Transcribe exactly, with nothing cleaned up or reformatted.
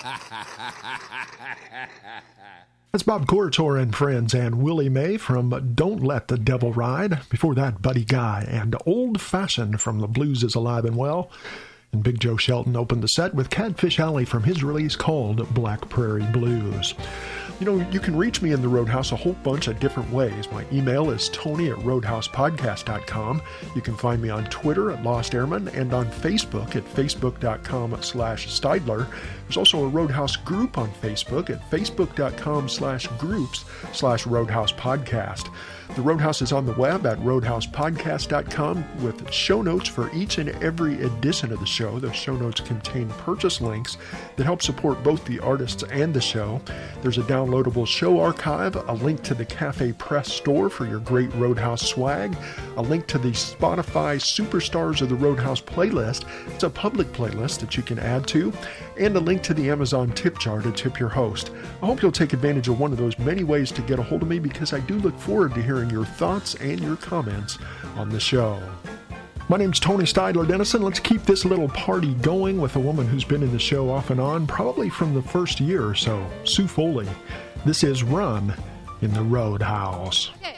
That's Bob Corritore and Friends and Willie Mae from Don't Let the Devil Ride. Before that, Buddy Guy and Old Fashioned from The Blues Is Alive and Well. And Big Joe Shelton opened the set with Catfish Alley from his release called Black Prairie Blues. You know, you can reach me in the Roadhouse a whole bunch of different ways. My email is tony at roadhouse podcast dot com. You can find me on Twitter at Lost Airman and on Facebook at facebook.com slash Steidler. There's also a Roadhouse group on Facebook at facebook.com slash groups slash Roadhouse Podcast. The Roadhouse is on the web at roadhouse podcast dot com with show notes for each and every edition of the show. Those show notes contain purchase links that help support both the artists and the show. There's a downloadable show archive, a link to the Cafe Press store for your great Roadhouse swag, a link to the Spotify Superstars of the Roadhouse playlist. It's a public playlist that you can add to, and a link to the Amazon tip jar to tip your host. I hope you'll take advantage of one of those many ways to get a hold of me, because I do look forward to hearing your thoughts and your comments on the show. My name's Tony Steidler Dennison. Let's keep this little party going with a woman who's been in the show off and on, probably from the first year or so, Sue Foley. This is Run in the Roadhouse. Okay.